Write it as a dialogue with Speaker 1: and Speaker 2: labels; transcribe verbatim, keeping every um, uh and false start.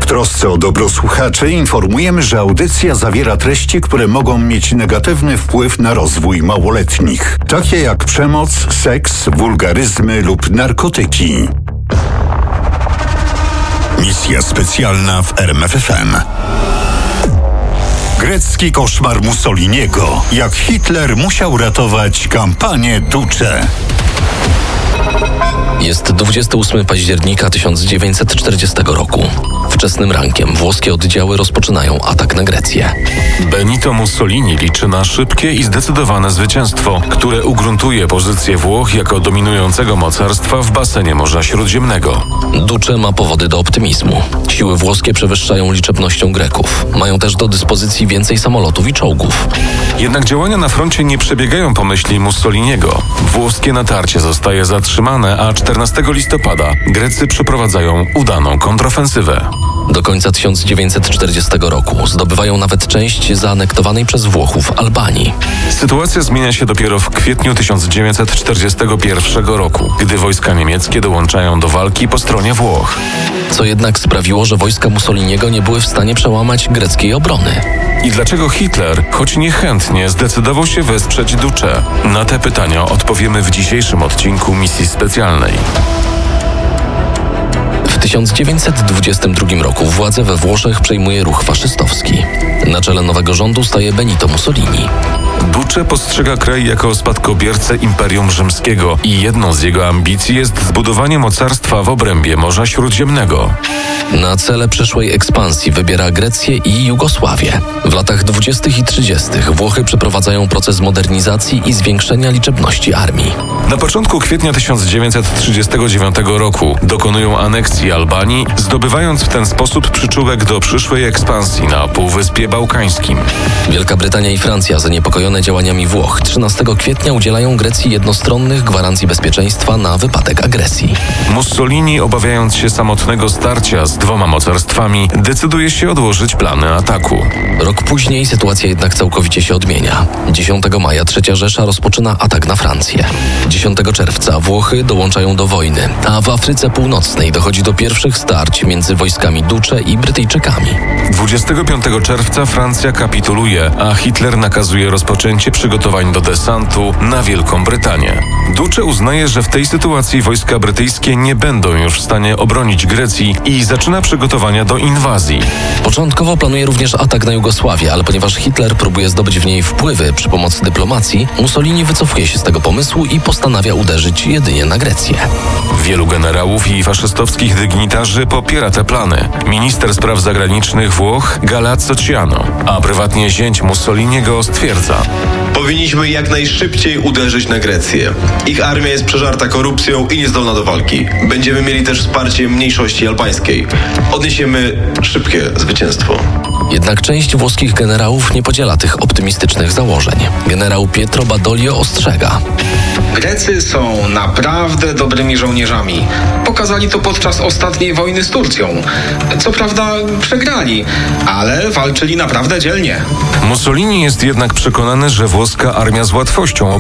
Speaker 1: trosce o dobro słuchaczy informujemy, że audycja zawiera treści, które mogą mieć negatywny wpływ na rozwój małoletnich, takie jak przemoc, seks, wulgaryzmy lub narkotyki. Misja specjalna w R M F F M. Grecki koszmar Mussoliniego. Jak Hitler musiał ratować kampanię Duce.
Speaker 2: Jest dwudziestego ósmego października tysiąc dziewięćset czterdziestego roku. Wczesnym rankiem włoskie oddziały rozpoczynają atak na Grecję.
Speaker 3: Benito Mussolini liczy na szybkie i zdecydowane zwycięstwo, które ugruntuje pozycję Włoch jako dominującego mocarstwa w basenie Morza Śródziemnego.
Speaker 2: Duce ma powody do optymizmu. Siły włoskie przewyższają liczebnością Greków. Mają też do dyspozycji więcej samolotów i czołgów.
Speaker 3: Jednak działania na froncie nie przebiegają po myśli Mussoliniego. Włoskie natarcie zostaje zatrzymane, a czternastego listopada Grecy przeprowadzają udaną kontrofensywę.
Speaker 2: Do końca tysiąc dziewięćset czterdziestego roku zdobywają nawet część zaanektowanej przez Włochów Albanii.
Speaker 3: Sytuacja zmienia się dopiero w kwietniu tysiąc dziewięćset czterdziestego pierwszego roku, gdy wojska niemieckie dołączają do walki po stronie Włoch.
Speaker 2: Co jednak sprawiło, że wojska Mussoliniego nie były w stanie przełamać greckiej obrony.
Speaker 3: I dlaczego Hitler, choć niechętnie, zdecydował się wesprzeć Duce? Na te pytania odpowiemy w dzisiejszym odcinku Misji Specjalnej.
Speaker 2: W tysiąc dziewięćset dwudziestym drugim roku władzę we Włoszech przejmuje ruch faszystowski. Na czele nowego rządu staje Benito Mussolini.
Speaker 3: Duce postrzega kraj jako spadkobiercę Imperium Rzymskiego i jedną z jego ambicji jest zbudowanie mocarstwa w obrębie Morza Śródziemnego.
Speaker 2: Na cele przyszłej ekspansji wybiera Grecję i Jugosławię. W latach dwudziestych i trzydziestych Włochy przeprowadzają proces modernizacji i zwiększenia liczebności armii.
Speaker 3: Na początku kwietnia tysiąc dziewięćset trzydziestego dziewiątego roku dokonują aneksji Albanii, zdobywając w ten sposób przyczółek do przyszłej ekspansji na Półwyspie Bałkańskim.
Speaker 2: Wielka Brytania i Francja, zaniepokojone działaniami Włoch, trzynastego kwietnia udzielają Grecji jednostronnych gwarancji bezpieczeństwa na wypadek agresji.
Speaker 3: Mussolini, obawiając się samotnego starcia z dwoma mocarstwami, decyduje się odłożyć plany ataku.
Speaker 2: Rok później sytuacja jednak całkowicie się odmienia. dziesiątego maja Trzecia Rzesza rozpoczyna atak na Francję. dziesiątego czerwca Włochy dołączają do wojny, a w Afryce Północnej dochodzi do pierwszych starć między wojskami Duce i Brytyjczykami.
Speaker 3: dwudziestego piątego czerwca Francja kapituluje, a Hitler nakazuje rozpoczęcie przygotowań do desantu na Wielką Brytanię. Duce uznaje, że w tej sytuacji wojska brytyjskie nie będą już w stanie obronić Grecji i zaczyna przygotowania do inwazji.
Speaker 2: Początkowo planuje również atak na Jugosławię, ale ponieważ Hitler próbuje zdobyć w niej wpływy przy pomocy dyplomacji, Mussolini wycofuje się z tego pomysłu i postanawia uderzyć jedynie na Grecję.
Speaker 3: Wielu generałów i faszystowskich dygnitarzy popiera te plany. Minister spraw zagranicznych Włoch Galeazzo Ciano, a prywatnie zięć Mussoliniego stwierdza:
Speaker 4: powinniśmy jak najszybciej uderzyć na Grecję. Ich armia jest przeżarta korupcją i niezdolna do walki. Będziemy mieli też wsparcie mniejszości albańskiej. Odniesiemy szybkie zwycięstwo.
Speaker 2: Jednak część włoskich generałów nie podziela tych optymistycznych założeń. Generał Pietro Badoglio ostrzega:
Speaker 5: Grecy są naprawdę dobrymi żołnierzami. Pokazali to podczas ostatniej wojny z Turcją. Co prawda przegrali, ale walczyli naprawdę dzielnie.
Speaker 3: Mussolini jest jednak przekonany, że włoska armia z łatwością